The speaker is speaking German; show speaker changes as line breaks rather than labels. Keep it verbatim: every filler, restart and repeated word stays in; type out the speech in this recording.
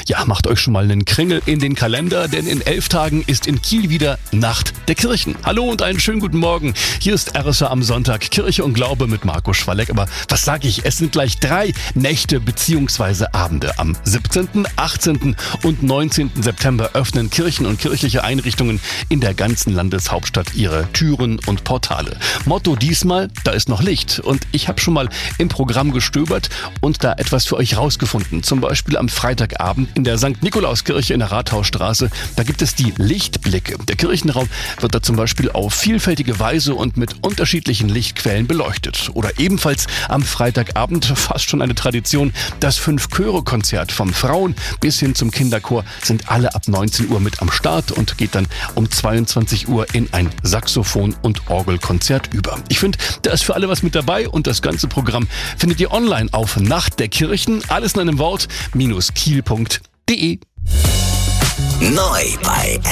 Ja, macht euch schon mal einen Kringel in den Kalender, denn in elf Tagen ist in Kiel wieder Nacht der Kirchen. Hallo und einen schönen guten Morgen. Hier ist R S A am Sonntag, Kirche und Glaube mit Marco Schwalleck. Aber was sage ich? Es sind gleich drei Nächte bzw. Abende. Am siebzehnten, achtzehnten und neunzehnten September öffnen Kirchen und kirchliche Einrichtungen in der ganzen Landeshauptstadt ihre Türen und Portale. Motto diesmal, da ist noch Licht. Und ich habe schon mal im Programm gestöbert und da etwas für euch rausgefunden. Zum Beispiel am Freitagabend in der Sankt Nikolauskirche in der Rathausstraße. Da gibt es die Lichtblicke. Der Kirchenraum wird da zum Beispiel auf vielfältige Weise und mit unterschiedlichen Lichtquellen beleuchtet. Oder ebenfalls am Freitagabend, fast schon eine Tradition, das Fünf-Chöre-Konzert vom Frauen- bis hin zum Kinderchor sind alle ab neunzehn Uhr mit am Start und geht dann um zweiundzwanzig Uhr in ein Saxophon- und Orgelkonzert über. Ich finde, da ist für alle was mit dabei und das ganze Programm findet ihr online auf Nacht der Kirchen, alles in einem Wort, minus kiel punkt de.
Neu bei